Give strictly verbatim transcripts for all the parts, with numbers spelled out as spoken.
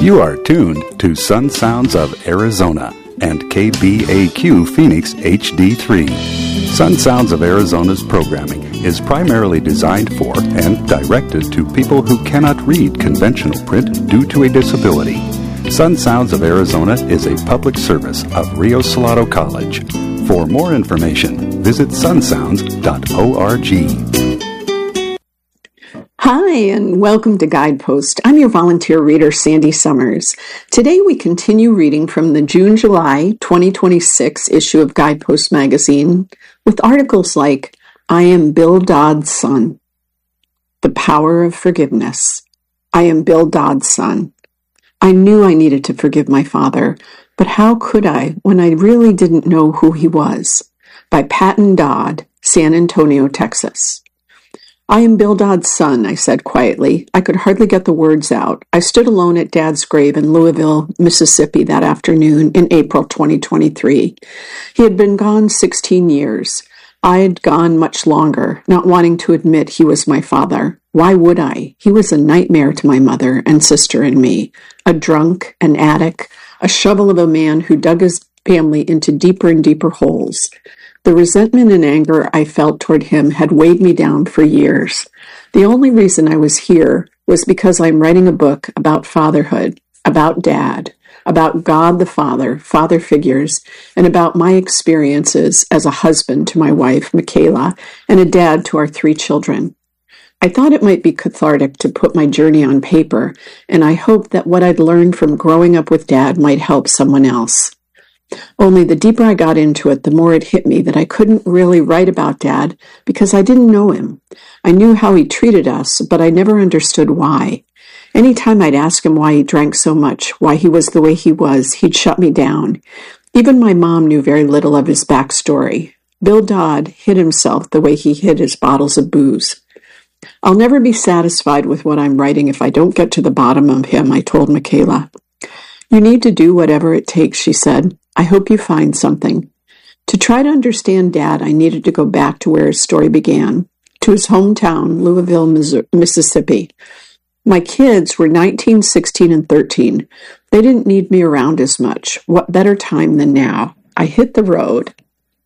You are tuned to Sun Sounds of Arizona and K B A Q Phoenix H D three. Sun Sounds of Arizona's programming is primarily designed for and directed to people who cannot read conventional print due to a disability. Sun Sounds of Arizona is a public service of Rio Salado College. For more information, visit sun sounds dot org. Hi, and welcome to Guidepost. I'm your volunteer reader, Sandy Summers. Today we continue reading from the June-July twenty twenty-six issue of Guidepost magazine with articles like, I Am Bill Dodd's Son, The Power of Forgiveness. I am Bill Dodd's son. I knew I needed to forgive my father, but how could I when I really didn't know who he was? By Patton Dodd, San Antonio, Texas. I am Bill Dodd's son, I said quietly. I could hardly get the words out. I stood alone at Dad's grave in Louisville, Mississippi that afternoon in April twenty twenty-three. He had been gone sixteen years. I had gone much longer, not wanting to admit he was my father. Why would I? He was a nightmare to my mother and sister and me. A drunk, an addict, a shovel of a man who dug his family into deeper and deeper holes. The resentment and anger I felt toward him had weighed me down for years. The only reason I was here was because I'm writing a book about fatherhood, about Dad, about God the Father, father figures, and about my experiences as a husband to my wife, Michaela, and a dad to our three children. I thought it might be cathartic to put my journey on paper, and I hoped that what I'd learned from growing up with Dad might help someone else. Only the deeper I got into it, the more it hit me that I couldn't really write about Dad because I didn't know him. I knew how he treated us, but I never understood why. Anytime I'd ask him why he drank so much, why he was the way he was, he'd shut me down. Even my mom knew very little of his backstory. Bill Dodd hid himself the way he hid his bottles of booze. I'll never be satisfied with what I'm writing if I don't get to the bottom of him, I told Michaela. You need to do whatever it takes, she said. I hope you find something. To try to understand Dad, I needed to go back to where his story began, to his hometown, Louisville, Mississippi. My kids were nineteen, sixteen, and thirteen. They didn't need me around as much. What better time than now? I hit the road.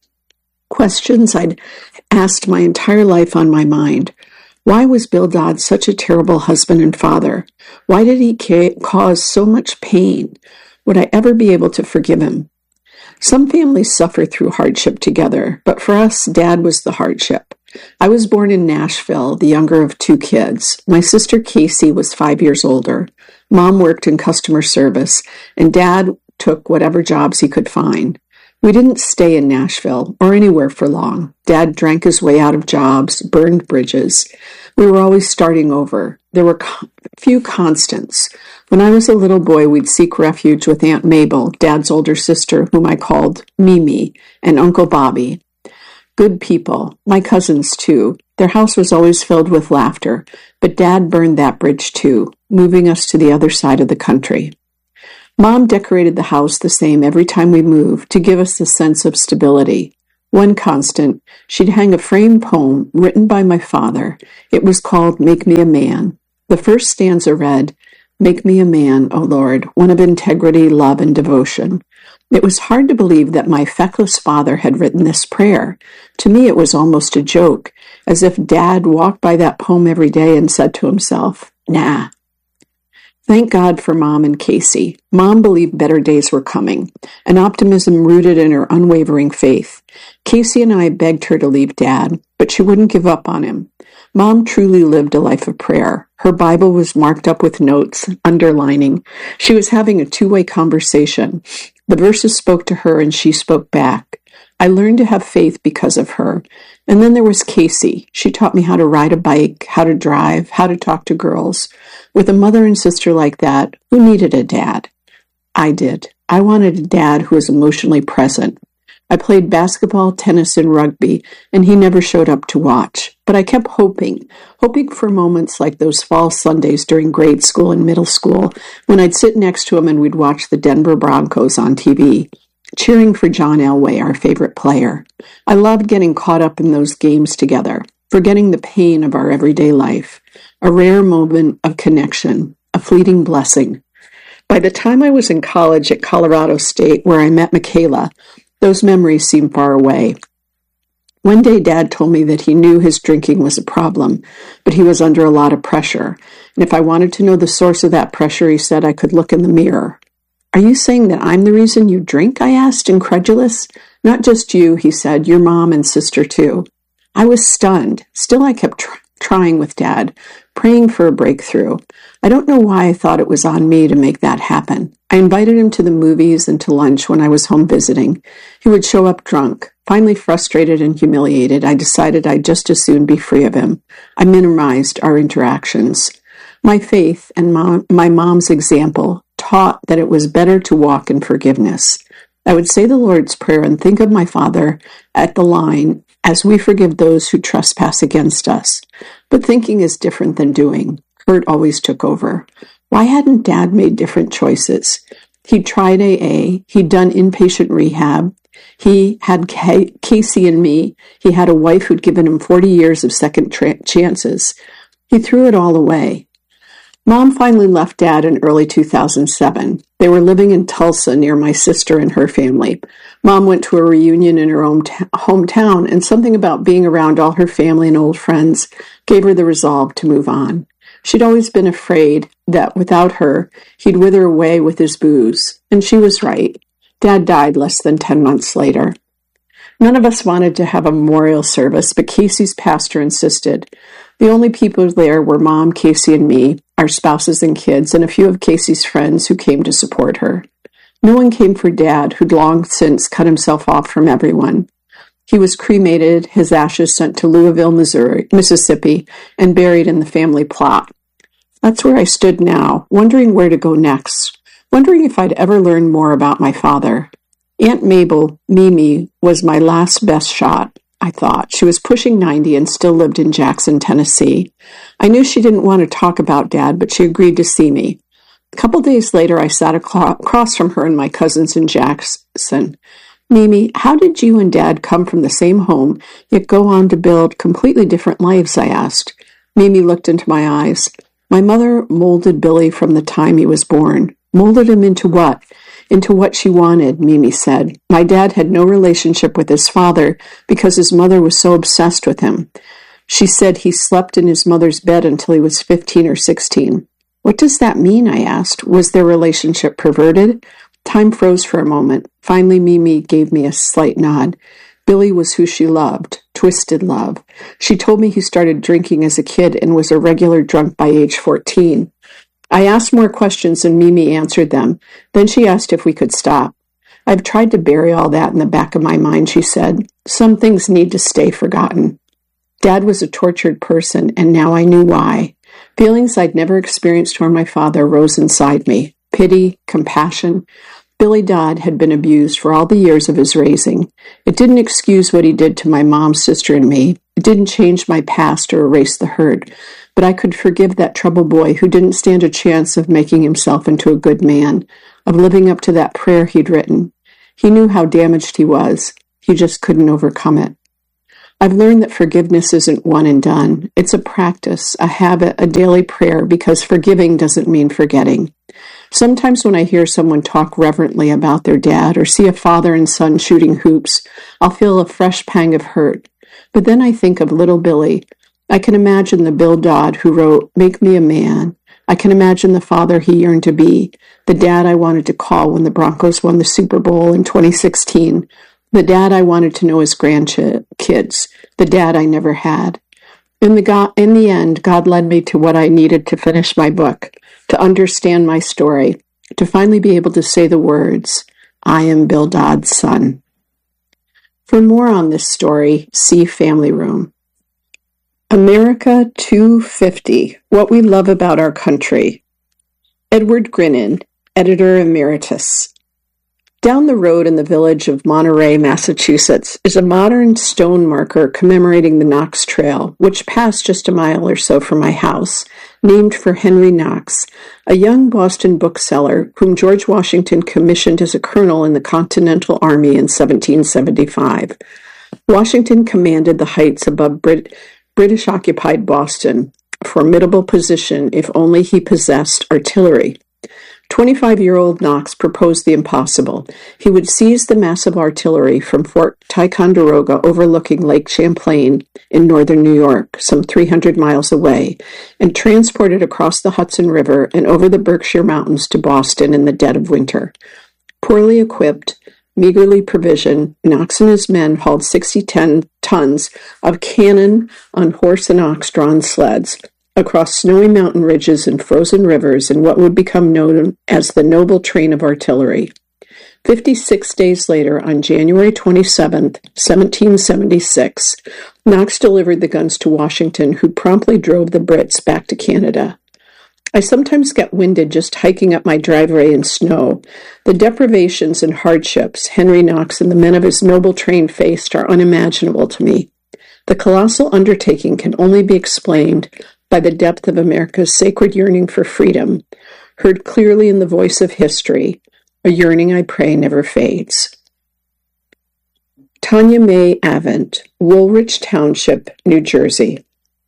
Questions I'd asked my entire life on my mind. Why was Bill Dodd such a terrible husband and father? Why did he ca- cause so much pain? Would I ever be able to forgive him? Some families suffer through hardship together, but for us, Dad was the hardship. I was born in Nashville, the younger of two kids. My sister Casey was five years older. Mom worked in customer service, and Dad took whatever jobs he could find. We didn't stay in Nashville or anywhere for long. Dad drank his way out of jobs, burned bridges. We were always starting over. There were co- few constants. When I was a little boy, we'd seek refuge with Aunt Mabel, Dad's older sister, whom I called Mimi, and Uncle Bobby. Good people, my cousins too. Their house was always filled with laughter, but Dad burned that bridge too, moving us to the other side of the country. Mom decorated the house the same every time we moved to give us a sense of stability. One constant, she'd hang a framed poem written by my father. It was called Make Me a Man. The first stanza read, Make me a man, O Lord, one of integrity, love, and devotion. It was hard to believe that my feckless father had written this prayer. To me, it was almost a joke, as if Dad walked by that poem every day and said to himself, nah. Thank God for Mom and Casey. Mom believed better days were coming, an optimism rooted in her unwavering faith. Casey and I begged her to leave Dad, but she wouldn't give up on him. Mom truly lived a life of prayer. Her Bible was marked up with notes, underlining. She was having a two-way conversation. The verses spoke to her and she spoke back. I learned to have faith because of her. And then there was Casey. She taught me how to ride a bike, how to drive, how to talk to girls. With a mother and sister like that, who needed a dad? I did. I wanted a dad who was emotionally present. I played basketball, tennis, and rugby, and he never showed up to watch. But I kept hoping, hoping for moments like those fall Sundays during grade school and middle school, when I'd sit next to him and we'd watch the Denver Broncos on T V, cheering for John Elway, our favorite player. I loved getting caught up in those games together, forgetting the pain of our everyday life, a rare moment of connection, a fleeting blessing. By the time I was in college at Colorado State, where I met Michaela, those memories seemed far away. One day, Dad told me that he knew his drinking was a problem, but he was under a lot of pressure. And if I wanted to know the source of that pressure, he said I could look in the mirror. Are you saying that I'm the reason you drink? I asked, incredulous. Not just you, he said, your mom and sister too. I was stunned. Still, I kept tr- trying with Dad, praying for a breakthrough. I don't know why I thought it was on me to make that happen. I invited him to the movies and to lunch when I was home visiting. He would show up drunk. Finally frustrated and humiliated, I decided I'd just as soon be free of him. I minimized our interactions. My faith and mom, my mom's example taught that it was better to walk in forgiveness. I would say the Lord's Prayer and think of my father at the line, as we forgive those who trespass against us. But thinking is different than doing. Hurt always took over. Why hadn't Dad made different choices? He'd tried A A. He'd done inpatient rehab. He had K- Casey and me. He had a wife who'd given him forty years of second tra- chances. He threw it all away. Mom finally left Dad in early two thousand seven. They were living in Tulsa near my sister and her family. Mom went to a reunion in her own t- hometown, and something about being around all her family and old friends gave her the resolve to move on. She'd always been afraid that without her, he'd wither away with his booze, and she was right. Dad died less than ten months later. None of us wanted to have a memorial service, but Casey's pastor insisted. The only people there were Mom, Casey, and me, our spouses and kids, and a few of Casey's friends who came to support her. No one came for Dad, who'd long since cut himself off from everyone. He was cremated, his ashes sent to Louisville, Missouri, Mississippi, and buried in the family plot. That's where I stood now, wondering where to go next, wondering if I'd ever learn more about my father. Aunt Mabel, Mimi, was my last best shot, I thought. She was pushing ninety and still lived in Jackson, Tennessee. I knew she didn't want to talk about Dad, but she agreed to see me. A couple days later, I sat across from her and my cousins in Jackson. Mimi, how did you and Dad come from the same home, yet go on to build completely different lives? I asked. Mimi looked into my eyes. My mother molded Billy from the time he was born. Molded him into what? Into what she wanted, Mimi said. My dad had no relationship with his father because his mother was so obsessed with him. She said he slept in his mother's bed until he was fifteen or sixteen. What does that mean? I asked. Was their relationship perverted? Time froze for a moment. Finally, Mimi gave me a slight nod. Billy was who she loved. Twisted love. She told me he started drinking as a kid and was a regular drunk by age fourteen. I asked more questions and Mimi answered them. Then she asked if we could stop. I've tried to bury all that in the back of my mind, she said. Some things need to stay forgotten. Dad was a tortured person, and now I knew why. Feelings I'd never experienced toward my father rose inside me. Pity, compassion. Billy Dodd had been abused for all the years of his raising. It didn't excuse what he did to my mom, sister, and me. It didn't change my past or erase the hurt. But I could forgive that troubled boy who didn't stand a chance of making himself into a good man, of living up to that prayer he'd written. He knew how damaged he was. He just couldn't overcome it. I've learned that forgiveness isn't one and done. It's a practice, a habit, a daily prayer, because forgiving doesn't mean forgetting. Sometimes when I hear someone talk reverently about their dad or see a father and son shooting hoops, I'll feel a fresh pang of hurt. But then I think of little Billy. I can imagine the Bill Dodd who wrote, "Make me a man." I can imagine the father he yearned to be, the dad I wanted to call when the Broncos won the Super Bowl in twenty sixteen, the dad I wanted to know his grandkids, the dad I never had. In the, God, in the end, God led me to what I needed to finish my book, to understand my story, to finally be able to say the words, "I am Bill Dodd's son." For more on this story, see Family Room. America two fifty, What We Love About Our Country. Edward Grinnan, Editor Emeritus. Down the road in the village of Monterey, Massachusetts, is a modern stone marker commemorating the Knox Trail, which passed just a mile or so from my house, named for Henry Knox, a young Boston bookseller whom George Washington commissioned as a colonel in the Continental Army in seventeen seventy-five. Washington commanded the heights above Brit- British-occupied Boston, a formidable position if only he possessed artillery. twenty-five-year-old Knox proposed the impossible. He would seize the massive artillery from Fort Ticonderoga overlooking Lake Champlain in northern New York, some three hundred miles away, and transport it across the Hudson River and over the Berkshire Mountains to Boston in the dead of winter. Poorly equipped, meagerly provisioned, Knox and his men hauled sixty tons of cannon on horse and ox-drawn sleds across snowy mountain ridges and frozen rivers in what would become known as the Noble Train of Artillery. Fifty-six days later, on January twenty-seventh, seventeen seventy-six, Knox delivered the guns to Washington, who promptly drove the Brits back to Canada. I sometimes get winded just hiking up my driveway in snow. The deprivations and hardships Henry Knox and the men of his noble train faced are unimaginable to me. The colossal undertaking can only be explained by the depth of America's sacred yearning for freedom, heard clearly in the voice of history, a yearning I pray never fades. Tanya May Avent, Woolwich Township, New Jersey.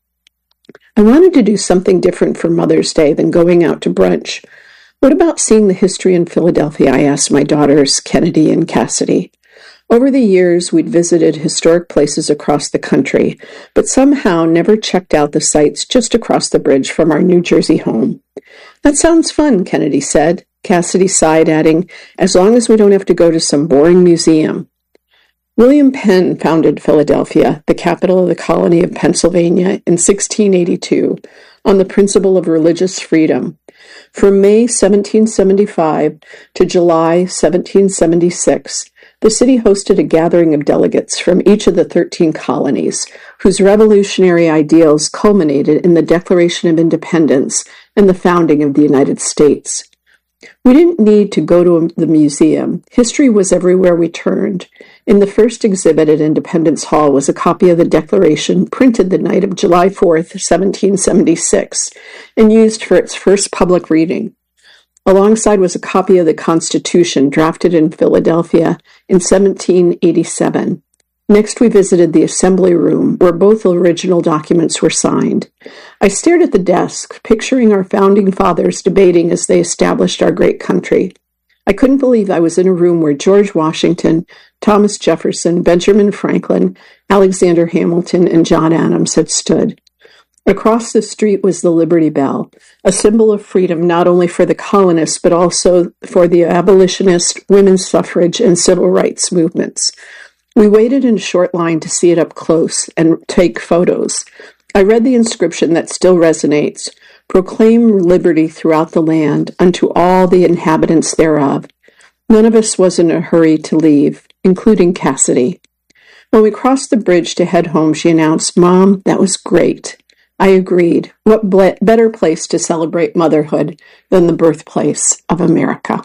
I wanted to do something different for Mother's Day than going out to brunch. What about seeing the history in Philadelphia? I asked my daughters, Kennedy and Cassidy. Over the years, we'd visited historic places across the country, but somehow never checked out the sites just across the bridge from our New Jersey home. That sounds fun, Kennedy said. Cassidy sighed, adding, as long as we don't have to go to some boring museum. William Penn founded Philadelphia, the capital of the colony of Pennsylvania, in sixteen eighty-two, on the principle of religious freedom. From May seventeen seventy-five to July seventeen seventy-six, the city hosted a gathering of delegates from each of the thirteen colonies, whose revolutionary ideals culminated in the Declaration of Independence and the founding of the United States. We didn't need to go to the museum. History was everywhere we turned. In the first exhibit at Independence Hall was a copy of the Declaration printed the night of July fourth, seventeen seventy-six, and used for its first public reading. Alongside was a copy of the Constitution drafted in Philadelphia in seventeen eighty-seven. Next, we visited the assembly room, where both original documents were signed. I stared at the desk, picturing our founding fathers debating as they established our great country. I couldn't believe I was in a room where George Washington, Thomas Jefferson, Benjamin Franklin, Alexander Hamilton, and John Adams had stood. Across the street was the Liberty Bell, a symbol of freedom not only for the colonists, but also for the abolitionist, women's suffrage, and civil rights movements. We waited in a short line to see it up close and take photos. I read the inscription that still resonates, "Proclaim liberty throughout the land unto all the inhabitants thereof." None of us was in a hurry to leave, including Cassidy. When we crossed the bridge to head home, she announced, "Mom, that was great." I agreed. What ble- better place to celebrate motherhood than the birthplace of America?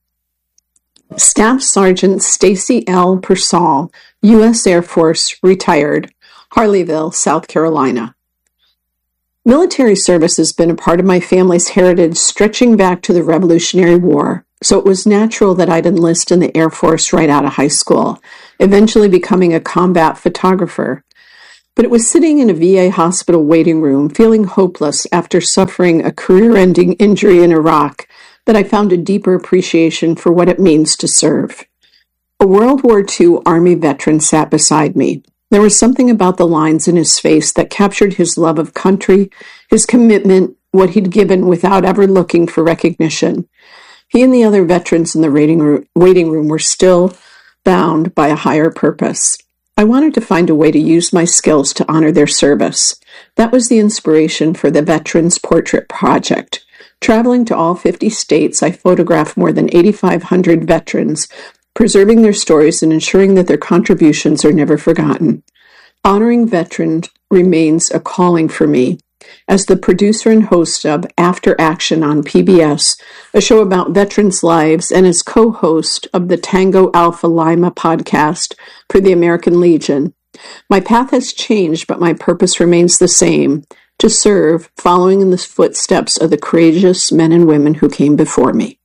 Staff Sergeant Stacy L. Persall, U S Air Force, retired, Harleyville, South Carolina. Military service has been a part of my family's heritage stretching back to the Revolutionary War, so it was natural that I'd enlist in the Air Force right out of high school, eventually becoming a combat photographer. But it was sitting in a V A hospital waiting room, feeling hopeless after suffering a career-ending injury in Iraq, that I found a deeper appreciation for what it means to serve. A World War Two Army veteran sat beside me. There was something about the lines in his face that captured his love of country, his commitment, what he'd given without ever looking for recognition. He and the other veterans in the waiting room were still bound by a higher purpose. I wanted to find a way to use my skills to honor their service. That was the inspiration for the Veterans Portrait Project. Traveling to all fifty states, I photographed more than eighty-five hundred veterans, preserving their stories and ensuring that their contributions are never forgotten. Honoring veterans remains a calling for me. As the producer and host of After Action on P B S, a show about veterans' lives, and as co-host of the Tango Alpha Lima podcast for the American Legion, my path has changed, but my purpose remains the same: to serve, following in the footsteps of the courageous men and women who came before me.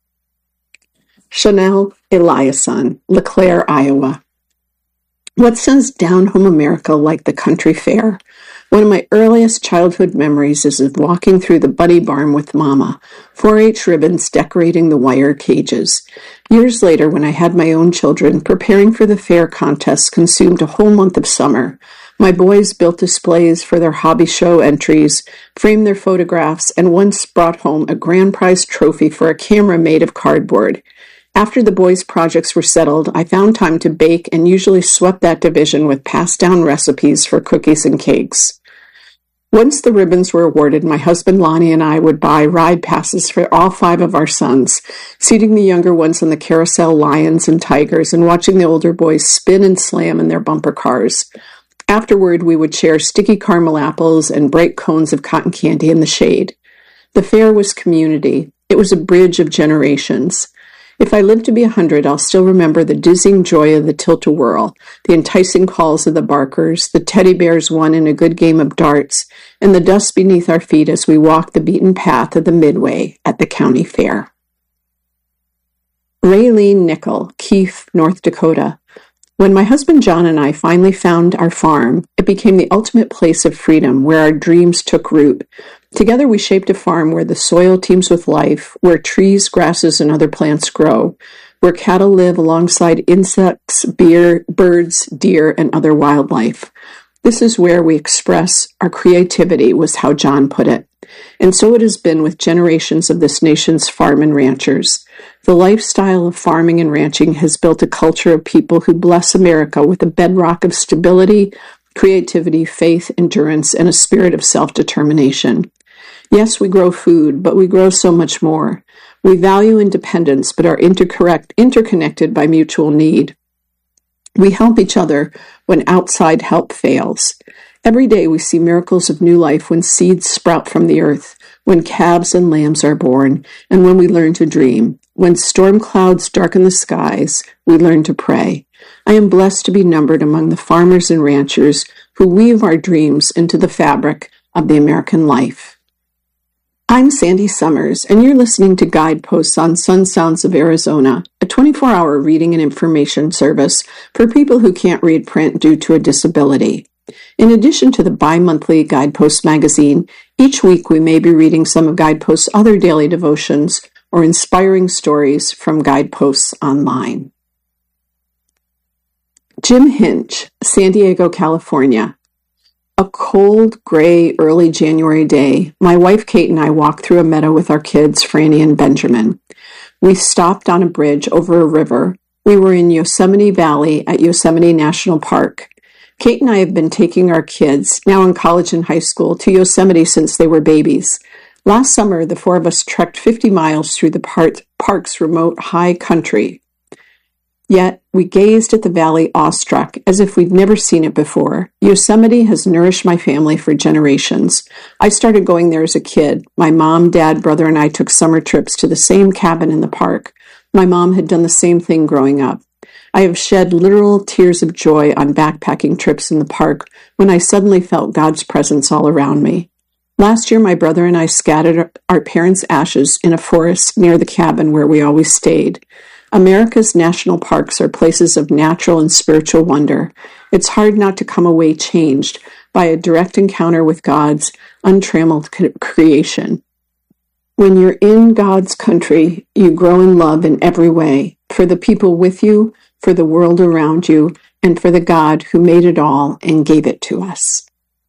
Chanel Eliason, LeClaire, Iowa. What sends down home America like the country fair? One of my earliest childhood memories is of walking through the Buddy Barn with Mama, four H ribbons decorating the wire cages. Years later, when I had my own children, preparing for the fair contest consumed a whole month of summer. My boys built displays for their hobby show entries, framed their photographs, and once brought home a grand prize trophy for a camera made of cardboard. After the boys' projects were settled, I found time to bake and usually swept that division with passed-down recipes for cookies and cakes. Once the ribbons were awarded, my husband Lonnie and I would buy ride passes for all five of our sons, seating the younger ones on the carousel lions and tigers and watching the older boys spin and slam in their bumper cars. Afterward, we would share sticky caramel apples and bright cones of cotton candy in the shade. The fair was community. It was a bridge of generations. If I live to be a hundred, I'll still remember the dizzying joy of the tilt-a-whirl, the enticing calls of the barkers, the teddy bears won in a good game of darts, and the dust beneath our feet as we walked the beaten path of the Midway at the county fair. Raylene Nickel, Keefe, North Dakota. When my husband John and I finally found our farm, it became the ultimate place of freedom where our dreams took root. Together we shaped a farm where the soil teems with life, where trees, grasses, and other plants grow, where cattle live alongside insects, beer, birds, deer, and other wildlife. This is where we express our creativity, was how John put it. And so it has been with generations of this nation's farm and ranchers. The lifestyle of farming and ranching has built a culture of people who bless America with a bedrock of stability, creativity, faith, endurance, and a spirit of self-determination. Yes, we grow food, but we grow so much more. We value independence, but are intercorrect, interconnected by mutual need. We help each other when outside help fails. Every day we see miracles of new life when seeds sprout from the earth, when calves and lambs are born, and when we learn to dream. When storm clouds darken the skies, we learn to pray. I am blessed to be numbered among the farmers and ranchers who weave our dreams into the fabric of the American life. I'm Sandy Summers, and you're listening to Guideposts on Sun Sounds of Arizona, a twenty-four hour reading and information service for people who can't read print due to a disability. In addition to the bi-monthly Guidepost magazine, each week we may be reading some of Guideposts' other daily devotions or inspiring stories from Guideposts online. Jim Hinch, San Diego, California. A cold, gray, early January day, my wife Kate and I walked through a meadow with our kids, Franny and Benjamin. We stopped on a bridge over a river. We were in Yosemite Valley at Yosemite National Park. Kate and I have been taking our kids, now in college and high school, to Yosemite since they were babies. Last summer, the four of us trekked fifty miles through the part, park's remote high country. Yet, we gazed at the valley awestruck, as if we'd never seen it before. Yosemite has nourished my family for generations. I started going there as a kid. My mom, dad, brother, and I took summer trips to the same cabin in the park. My mom had done the same thing growing up. I have shed literal tears of joy on backpacking trips in the park when I suddenly felt God's presence all around me. Last year, my brother and I scattered our parents' ashes in a forest near the cabin where we always stayed. America's national parks are places of natural and spiritual wonder. It's hard not to come away changed by a direct encounter with God's untrammeled creation. When you're in God's country, you grow in love in every way, for the people with you, for the world around you, and for the God who made it all and gave it to us.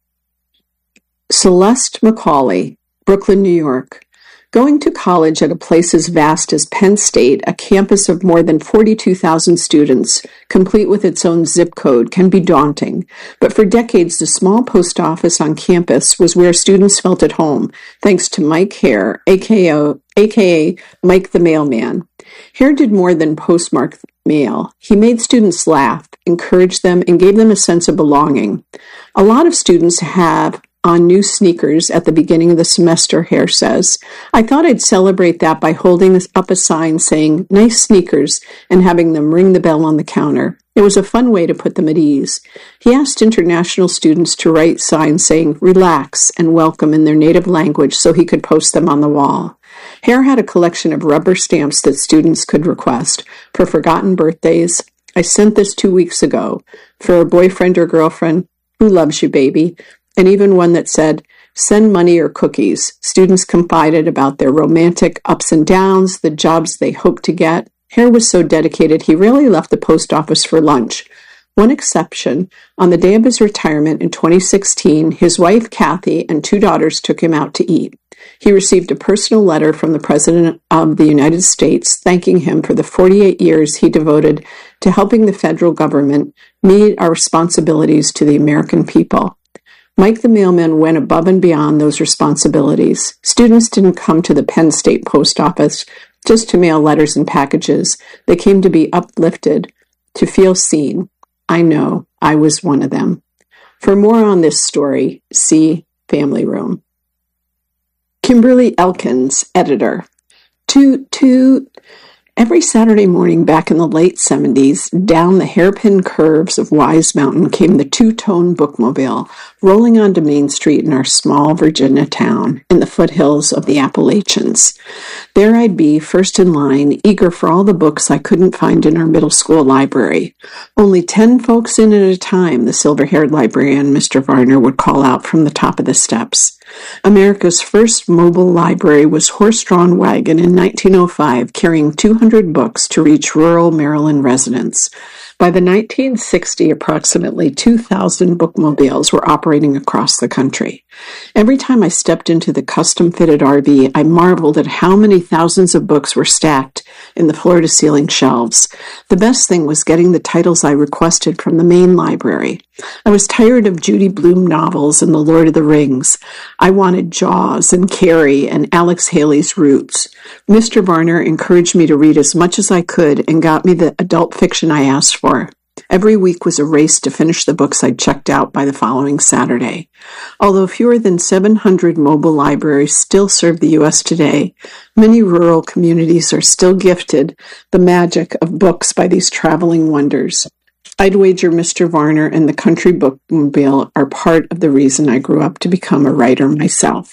Celeste McCauley, Brooklyn, New York. Going to college at a place as vast as Penn State, a campus of more than forty-two thousand students, complete with its own zip code, can be daunting. But for decades, the small post office on campus was where students felt at home, thanks to Mike Hare, aka, aka Mike the Mailman. Hare did more than postmark mail. He made students laugh, encouraged them, and gave them a sense of belonging. A lot of students have on new sneakers at the beginning of the semester, Hare says. I thought I'd celebrate that by holding up a sign saying, nice sneakers, and having them ring the bell on the counter. It was a fun way to put them at ease. He asked international students to write signs saying, relax and welcome in their native language so he could post them on the wall. Hare had a collection of rubber stamps that students could request for forgotten birthdays. I sent this two weeks ago. For a boyfriend or girlfriend, who loves you, baby? and even one that said, "Send money or cookies." Students confided about their romantic ups and downs, the jobs they hoped to get. Hare was so dedicated he rarely left the post office for lunch. One exception, on the day of his retirement in twenty sixteen, his wife Kathy and two daughters took him out to eat. He received a personal letter from the President of the United States thanking him for the forty-eight years he devoted to helping the federal government meet our responsibilities to the American people. Mike the mailman went above and beyond those responsibilities. Students didn't come to the Penn State Post Office just to mail letters and packages. They came to be uplifted, to feel seen. I know, I was one of them. For more on this story, see Family Room. Kimberly Elkins, editor. Toot, toot. Every Saturday morning back in the late seventies, down the hairpin curves of Wise Mountain came the two-tone bookmobile, rolling onto Main Street in our small Virginia town in the foothills of the Appalachians. There I'd be, first in line, eager for all the books I couldn't find in our middle school library. Only ten folks in at a time, the silver-haired librarian, Mister Varner, would call out from the top of the steps. America's first mobile library was horse-drawn wagon in nineteen oh five, carrying two hundred books to reach rural Maryland residents. By the nineteen sixties, approximately two thousand bookmobiles were operating across the country. Every time I stepped into the custom-fitted R V, I marveled at how many thousands of books were stacked in the floor-to-ceiling shelves. The best thing was getting the titles I requested from the main library. I was tired of Judy Blume novels and The Lord of the Rings. I wanted Jaws and Carrie and Alex Haley's Roots. Mister Varner encouraged me to read as much as I could and got me the adult fiction I asked for. Every week was a race to finish the books I'd checked out by the following Saturday. Although fewer than seven hundred mobile libraries still serve the U S today, many rural communities are still gifted the magic of books by these traveling wonders. I'd wager Mister Varner and the Country Bookmobile are part of the reason I grew up to become a writer myself.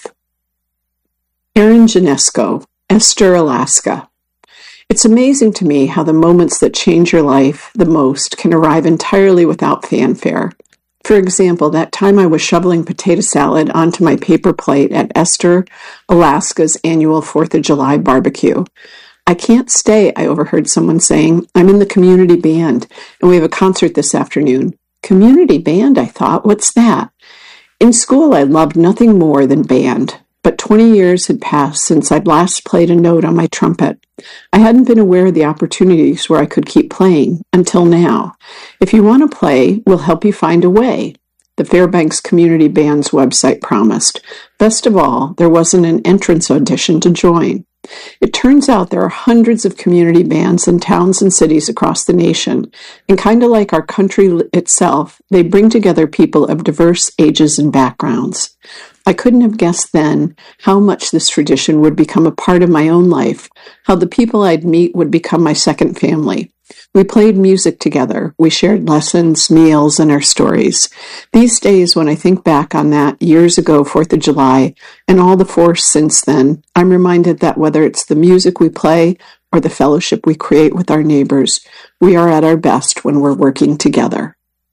Erin Janesco, Esther, Alaska. It's amazing to me how the moments that change your life the most can arrive entirely without fanfare. For example, that time I was shoveling potato salad onto my paper plate at Esther, Alaska's annual fourth of July barbecue. "I can't stay," I overheard someone saying. "I'm in the community band, and we have a concert this afternoon." Community band, I thought. What's that? In school, I loved nothing more than band, but twenty years had passed since I'd last played a note on my trumpet. I hadn't been aware of the opportunities where I could keep playing until now. If you want to play, we'll help you find a way, the Fairbanks Community Band's website promised. Best of all, there wasn't an entrance audition to join. It turns out there are hundreds of community bands in towns and cities across the nation, and kind of like our country itself, they bring together people of diverse ages and backgrounds. I couldn't have guessed then how much this tradition would become a part of my own life, how the people I'd meet would become my second family. We played music together. We shared lessons, meals, and our stories. These days, when I think back on that years ago, fourth of July, and all the fourths since then, I'm reminded that whether it's the music we play or the fellowship we create with our neighbors, we are at our best when we're working together.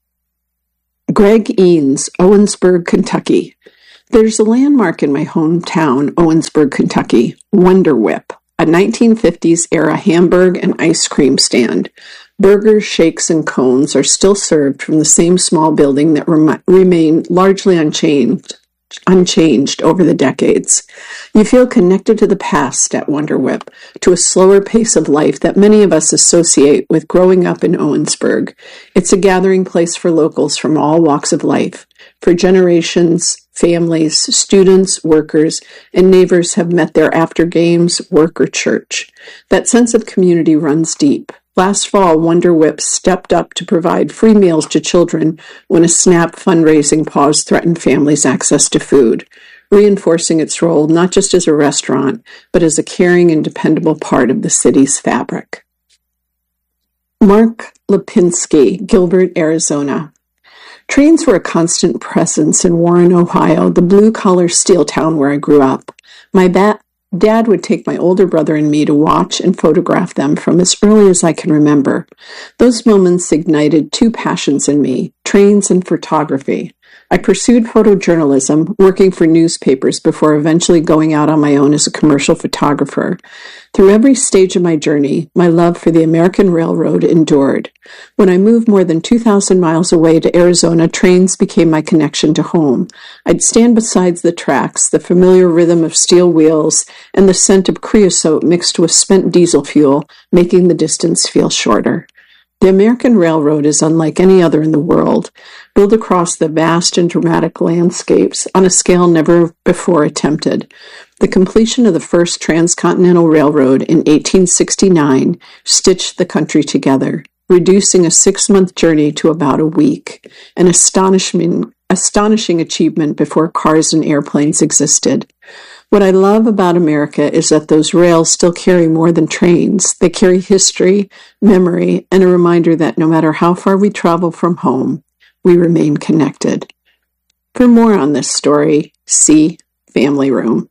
Greg Eanes, Owensburg, Kentucky. There's a landmark in my hometown, Owensburg, Kentucky, Wonder Whip, a nineteen fifties era hamburger and ice cream stand. Burgers, shakes, and cones are still served from the same small building that rem- remain largely unchanged, unchanged over the decades. You feel connected to the past at Wonder Whip, to a slower pace of life that many of us associate with growing up in Owensburg. It's a gathering place for locals from all walks of life. For generations, families, students, workers, and neighbors have met there after games, work, or church. That sense of community runs deep. Last fall, Wonder Whip stepped up to provide free meals to children when a SNAP fundraising pause threatened families' access to food, reinforcing its role not just as a restaurant, but as a caring and dependable part of the city's fabric. Mark Lipinski, Gilbert, Arizona. Trains were a constant presence in Warren, Ohio, the blue-collar steel town where I grew up. My ba- dad would take my older brother and me to watch and photograph them from as early as I can remember. Those moments ignited two passions in me, trains and photography. I pursued photojournalism, working for newspapers before eventually going out on my own as a commercial photographer. Through every stage of my journey, my love for the American Railroad endured. When I moved more than two thousand miles away to Arizona, trains became my connection to home. I'd stand beside the tracks, the familiar rhythm of steel wheels, and the scent of creosote mixed with spent diesel fuel, making the distance feel shorter. The American Railroad is unlike any other in the world, built across the vast and dramatic landscapes on a scale never before attempted. The completion of the first transcontinental railroad in eighteen sixty-nine stitched the country together, reducing a six-month journey to about a week, an astonishing, astonishing achievement before cars and airplanes existed. What I love about America is that those rails still carry more than trains. They carry history, memory, and a reminder that no matter how far we travel from home, we remain connected. For more on this story, see Family Room.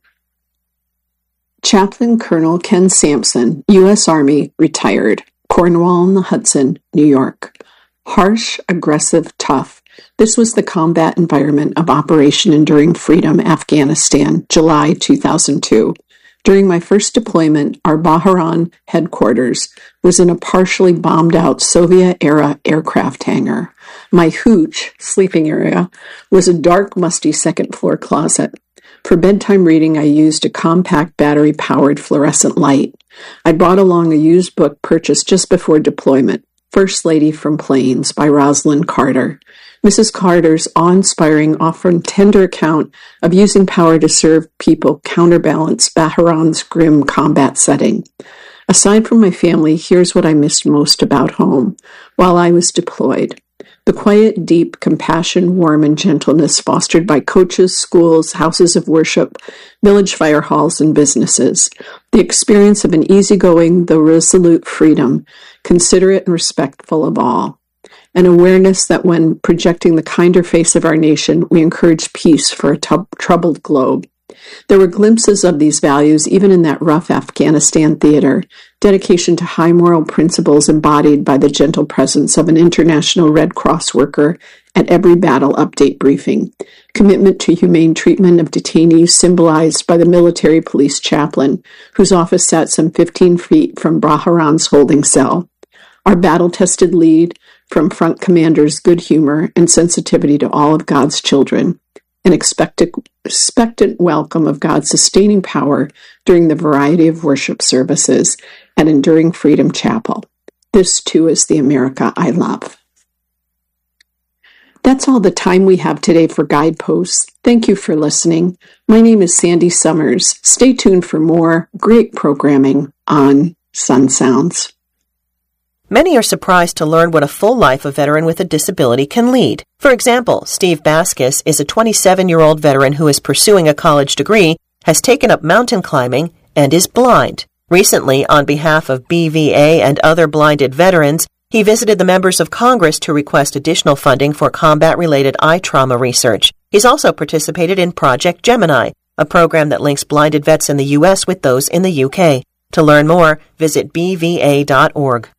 Chaplain Colonel Ken Sampson, U S Army, retired. Cornwall-on-the-Hudson, New York. Harsh, aggressive, tough. This was the combat environment of Operation Enduring Freedom, Afghanistan, July two thousand two. During my first deployment, our Bahrain headquarters was in a partially bombed-out Soviet-era aircraft hangar. My hooch, sleeping area, was a dark, musty second-floor closet. For bedtime reading, I used a compact battery-powered fluorescent light. I brought along a used book purchased just before deployment, First Lady from Plains by Rosalind Carter. Missus Carter's awe-inspiring, often tender account of using power to serve people counterbalanced Bahrain's grim combat setting. Aside from my family, here's what I missed most about home while I was deployed. The quiet, deep compassion, warmth, and gentleness fostered by coaches, schools, houses of worship, village fire halls, and businesses. The experience of an easygoing, though resolute freedom, considerate and respectful of all. An awareness that when projecting the kinder face of our nation, we encourage peace for a t- troubled globe. There were glimpses of these values even in that rough Afghanistan theater, dedication to high moral principles embodied by the gentle presence of an International Red Cross worker at every battle update briefing, commitment to humane treatment of detainees symbolized by the military police chaplain, whose office sat some fifteen feet from Bahrain's holding cell, our battle-tested lead from front commanders' good humor and sensitivity to all of God's children, an expectant, expectant welcome of God's sustaining power during the variety of worship services at Enduring Freedom Chapel. This, too, is the America I love. That's all the time we have today for Guideposts. Thank you for listening. My name is Sandy Summers. Stay tuned for more great programming on Sun Sounds. Many are surprised to learn what a full life a veteran with a disability can lead. For example, Steve Baskus is a twenty-seven-year-old veteran who is pursuing a college degree, has taken up mountain climbing, and is blind. Recently, on behalf of B V A and other blinded veterans, he visited the members of Congress to request additional funding for combat-related eye trauma research. He's also participated in Project Gemini, a program that links blinded vets in the U S with those in the U K. To learn more, visit b v a dot org.